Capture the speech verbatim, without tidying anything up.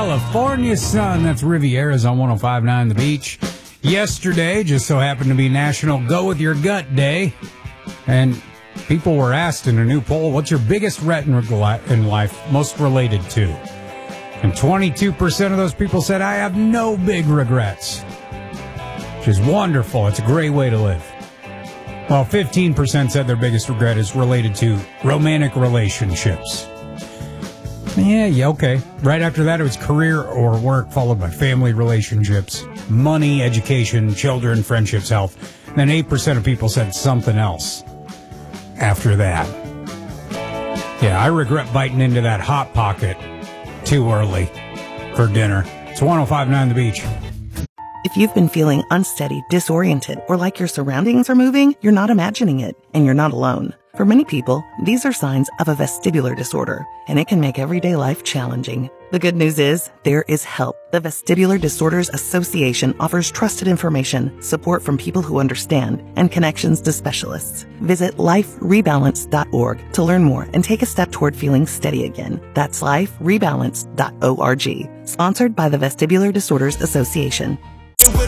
California sun. That's Riviera's on one oh five point nine The Beach. Yesterday just so happened to be National Go With Your Gut Day. And people were asked in a new poll, what's your biggest regret in life most related to? And twenty-two percent of those people said, I have no big regrets. Which is wonderful. It's a great way to live. Well, fifteen percent said their biggest regret is related to romantic relationships. Yeah, yeah, okay. Right after that, it was career or work, followed by family relationships, money, education, children, friendships, health. And then eight percent of people said something else after that. Yeah, I regret biting into that Hot Pocket too early for dinner. It's one oh five point nine The Beach. If you've been feeling unsteady, disoriented, or like your surroundings are moving, you're not imagining it, and you're not alone. For many people, these are signs of a vestibular disorder, and it can make everyday life challenging. The good news is, there is help. The Vestibular Disorders Association offers trusted information, support from people who understand, and connections to specialists. Visit life rebalance dot org to learn more and take a step toward feeling steady again. That's life rebalance dot org. Sponsored by the Vestibular Disorders Association.